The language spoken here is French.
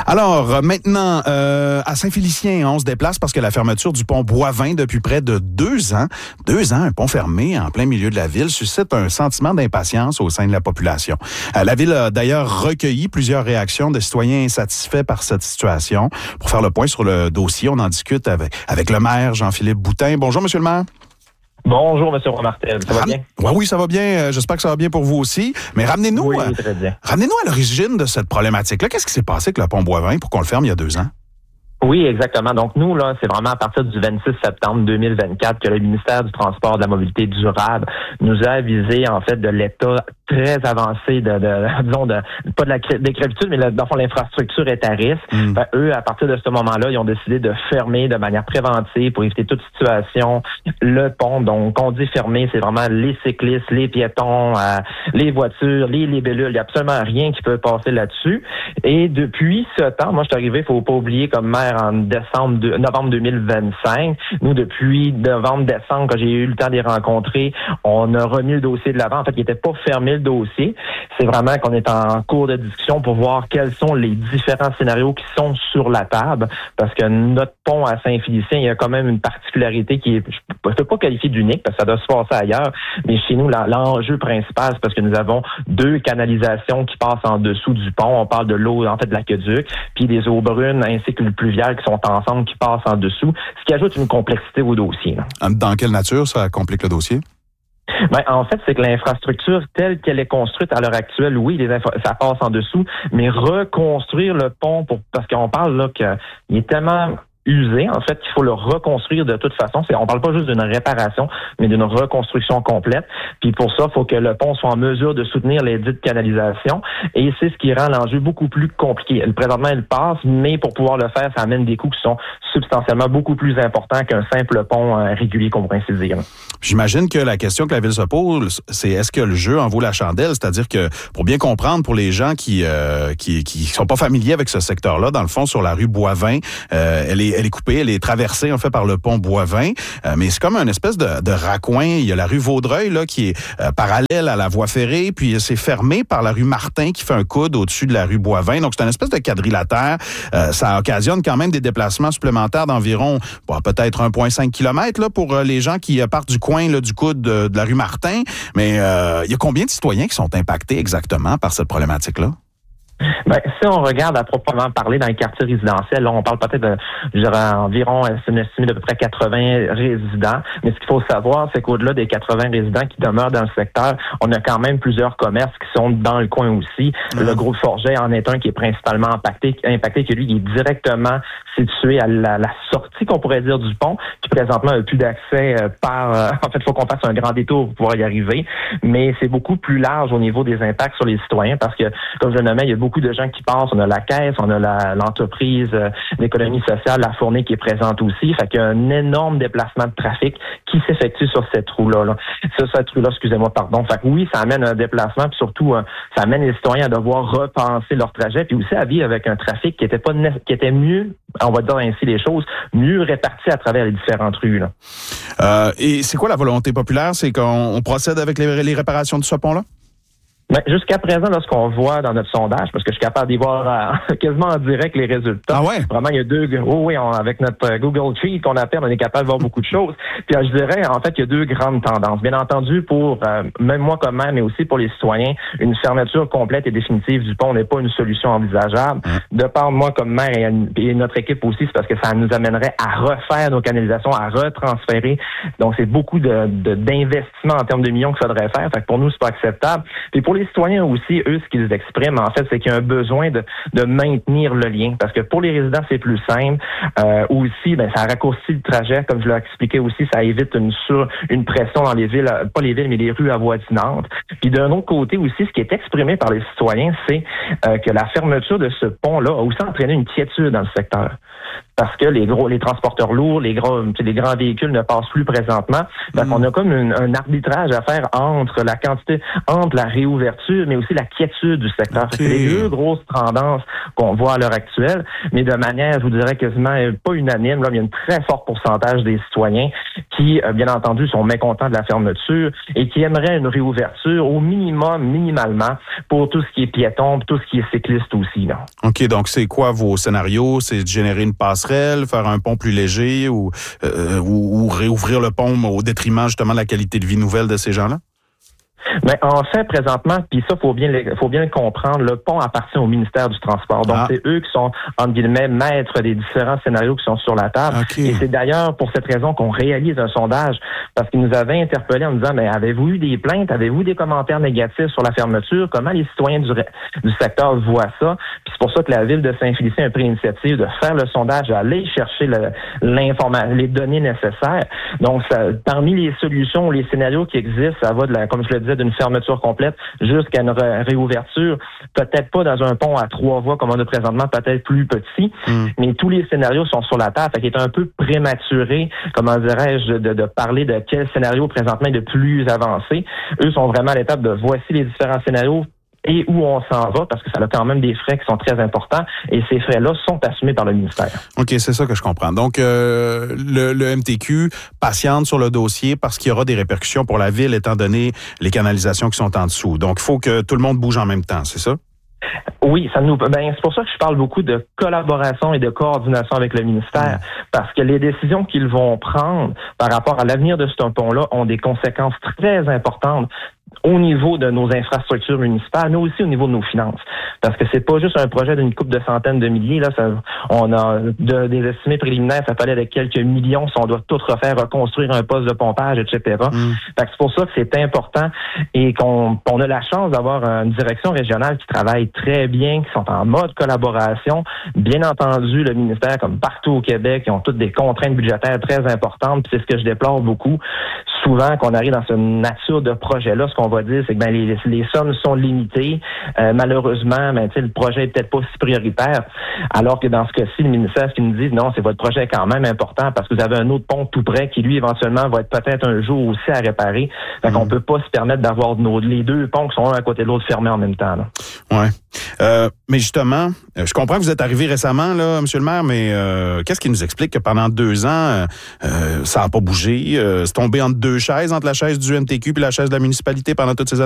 Alors, maintenant, à Saint-Félicien, on se déplace parce que la fermeture du pont Boivin depuis près de 2 ans, un pont fermé en plein milieu de la ville, suscite un sentiment d'impatience au sein de la population. La ville a d'ailleurs recueilli plusieurs réactions de citoyens insatisfaits par cette situation. Pour faire le point sur le dossier, on en discute avec le maire Jean-Philippe Boutin. Bonjour, monsieur le maire. Bonjour, M. Martel. Ça va bien? Oui, ça va bien. J'espère que ça va bien pour vous aussi. Mais ramenez-nous à l'origine de cette problématique-là. Qu'est-ce qui s'est passé avec le pont Boivin pour qu'on le ferme il y a 2 ans? Oui, exactement. Donc, nous, là, c'est vraiment à partir du 26 septembre 2024 que le ministère du Transport et de la Mobilité durable nous a avisé, en fait, de l'état très avancé pas de la décrépitude, mais dans le fond, l'infrastructure est à risque. Eux, à partir de ce moment-là, ils ont décidé de fermer de manière préventive pour éviter toute situation le pont. Donc, on dit fermer, c'est vraiment les cyclistes, les piétons, les voitures, les libellules. Il n'y a absolument rien qui peut passer là-dessus. Et depuis ce temps, moi, je suis arrivé, il faut pas oublier, comme maire en novembre 2025. Nous, depuis novembre-décembre, quand j'ai eu le temps de les rencontrer, on a remis le dossier de l'avant. En fait, il n'était pas fermé le dossier. C'est vraiment qu'on est en cours de discussion pour voir quels sont les différents scénarios qui sont sur la table. Parce que notre pont à Saint-Félicien, il y a quand même une particularité qui est, je ne peux pas qualifier d'unique parce que ça doit se passer ailleurs. Mais chez nous, l'enjeu principal, c'est parce que nous avons 2 canalisations qui passent en dessous du pont. On parle de l'eau, en fait, de l'aqueduc, puis des eaux brunes ainsi que le pluvial qui sont ensemble, qui passent en dessous, ce qui ajoute une complexité au dossier. Dans quelle nature ça complique le dossier? En fait, c'est que l'infrastructure telle qu'elle est construite à l'heure actuelle, oui, ça passe en dessous, mais reconstruire le pont, parce qu'on parle là qu'il est tellement usé, en fait, qu'il faut le reconstruire de toute façon. On parle pas juste d'une réparation, mais d'une reconstruction complète. Puis pour ça, il faut que le pont soit en mesure de soutenir les dites canalisations. Et c'est ce qui rend l'enjeu beaucoup plus compliqué. Présentement, elle passe, mais pour pouvoir le faire, ça amène des coûts qui sont substantiellement beaucoup plus importants qu'un simple pont régulier, qu'on pourrait ainsi dire. J'imagine que la question que la Ville se pose, c'est est-ce que le jeu en vaut la chandelle? C'est-à-dire que, pour bien comprendre, pour les gens qui sont pas familiers avec ce secteur-là, dans le fond, sur la rue Boivin, elle est coupée, elle est traversée, en fait, par le pont Boivin, mais c'est comme une espèce de raccoin. Il y a la rue Vaudreuil, là, qui est parallèle à la voie ferrée, puis c'est fermé par la rue Martin, qui fait un coude au-dessus de la rue Boivin. Donc, c'est une espèce de quadrilatère. Ça occasionne quand même des déplacements supplémentaires d'environ, peut-être 1,5 km, là, pour les gens qui partent du coin, là, du coude de la rue Martin. Mais il y a combien de citoyens qui sont impactés exactement par cette problématique-là? Si on regarde à proprement parler dans les quartiers résidentiels, là, on parle peut-être environ, c'est une estimée d'à peu près 80 résidents. Mais ce qu'il faut savoir, c'est qu'au-delà des 80 résidents qui demeurent dans le secteur, on a quand même plusieurs commerces qui sont dans le coin aussi. Le groupe Forget en est un qui est principalement impacté qui lui, il est directement situé à la sortie, qu'on pourrait dire, du pont, qui présentement n'a plus d'accès en fait, il faut qu'on fasse un grand détour pour pouvoir y arriver. Mais c'est beaucoup plus large au niveau des impacts sur les citoyens parce que, comme je le nommais, il y a beaucoup de gens qui passent. On a la caisse, on a l'entreprise d'économie sociale, la Fournée qui est présente aussi. Fait qu'il y a un énorme déplacement de trafic qui s'effectue sur cette roue-là. Fait que oui, ça amène un déplacement, puis surtout, ça amène les citoyens à devoir repenser leur trajet, puis aussi à vivre avec un trafic qui était mieux, on va dire ainsi les choses, mieux réparti à travers les différentes rues. Là. Et c'est quoi la volonté populaire? C'est qu'on procède avec les réparations de ce pont-là? Jusqu'à présent, là, ce qu'on voit dans notre sondage, parce que je suis capable d'y voir quasiment en direct les résultats. Ah ouais? Vraiment, il y a 2... avec notre Google Sheet qu'on appelle, on est capable de voir beaucoup de choses. Puis je dirais, en fait, il y a 2 grandes tendances. Bien entendu, pour même moi comme maire, mais aussi pour les citoyens, une fermeture complète et définitive du pont n'est pas une solution envisageable. De part moi comme maire et notre équipe aussi, c'est parce que ça nous amènerait à refaire nos canalisations, à retransférer. Donc, c'est beaucoup d'investissement en termes de millions qu'il faudrait faire. Fait que pour nous, c'est pas acceptable. Puis pour les citoyens aussi, eux, ce qu'ils expriment, en fait, c'est qu'il y a un besoin de maintenir le lien. Parce que pour les résidents, c'est plus simple. Aussi, ça raccourcit le trajet. Comme je l'ai expliqué aussi, ça évite une pression dans les villes, pas les villes, mais les rues avoisinantes. Puis d'un autre côté aussi, ce qui est exprimé par les citoyens, c'est que la fermeture de ce pont-là a aussi entraîné une quiétude dans le secteur. Parce que les transporteurs lourds, les grands véhicules ne passent plus présentement. Donc, on a comme un arbitrage à faire entre la réouverture, mais aussi la quiétude du secteur. Okay. C'est les 2 grosses tendances qu'on voit à l'heure actuelle, mais de manière, je vous dirais, quasiment pas unanime. Là, il y a un très fort pourcentage des citoyens qui, bien entendu, sont mécontents de la fermeture et qui aimeraient une réouverture au minimum, minimalement, pour tout ce qui est piéton, tout ce qui est cycliste aussi. Là. OK, donc c'est quoi vos scénarios? C'est de générer une passerelle, faire un pont plus léger ou réouvrir le pont au détriment justement de la qualité de vie nouvelle de ces gens-là? Mais en fait, présentement, puis ça, faut bien le comprendre, le pont appartient au ministère du Transport. Donc, c'est eux qui sont, entre guillemets, maîtres des différents scénarios qui sont sur la table. Okay. Et c'est d'ailleurs pour cette raison qu'on réalise un sondage, parce qu'ils nous avaient interpellés en nous disant, mais avez-vous eu des plaintes? Avez-vous des commentaires négatifs sur la fermeture? Comment les citoyens du secteur voient ça? Puis c'est pour ça que la Ville de Saint-Félicien a pris l'initiative de faire le sondage, d'aller chercher l'information, les données nécessaires. Donc, parmi les solutions, les scénarios qui existent, ça va comme je le disais, d'une fermeture complète jusqu'à une réouverture, peut-être pas dans un pont à 3 voies comme on a présentement, peut-être plus petit, mais tous les scénarios sont sur la table. Fait qu'il est un peu prématuré, comment dirais-je, de parler de quel scénario présentement est le plus avancé. Eux sont vraiment à l'étape de voici les différents scénarios et où on s'en va, parce que ça a quand même des frais qui sont très importants, et ces frais-là sont assumés par le ministère. OK, c'est ça que je comprends. Donc, le MTQ patiente sur le dossier parce qu'il y aura des répercussions pour la Ville, étant donné les canalisations qui sont en dessous. Donc, il faut que tout le monde bouge en même temps, c'est ça? Oui, c'est pour ça que je parle beaucoup de collaboration et de coordination avec le ministère, parce que les décisions qu'ils vont prendre par rapport à l'avenir de ce pont-là ont des conséquences très importantes au niveau de nos infrastructures municipales, mais aussi au niveau de nos finances. Parce que c'est pas juste un projet d'une couple de centaines de milliers. Là, on a des estimés préliminaires, ça fallait de quelques millions si on doit tout refaire, reconstruire un poste de pompage, etc. Fait que c'est pour ça que c'est important et qu'on a la chance d'avoir une direction régionale qui travaille très bien, qui sont en mode collaboration. Bien entendu, le ministère, comme partout au Québec, ils ont toutes des contraintes budgétaires très importantes, puis c'est ce que je déplore beaucoup. Souvent, qu'on arrive dans cette nature de projet-là, ce qu'on va dire, c'est que les sommes sont limitées. Malheureusement, le projet est peut-être pas si prioritaire. Alors que dans ce cas-ci, le ministère, ce qu'ils nous disent, non, c'est votre projet quand même important parce que vous avez un autre pont tout près qui, lui, éventuellement, va être peut-être un jour aussi à réparer. Fait qu'on peut pas se permettre d'avoir les deux ponts qui sont un à côté de l'autre fermés en même temps. Là. Ouais. Mais justement, je comprends que vous êtes arrivé récemment, là, Monsieur le maire, mais qu'est-ce qui nous explique que pendant 2 ans, ça n'a pas bougé? C'est tombé entre 2 chaises, entre la chaise du MTQ et la chaise de la municipalité pendant toutes ces années?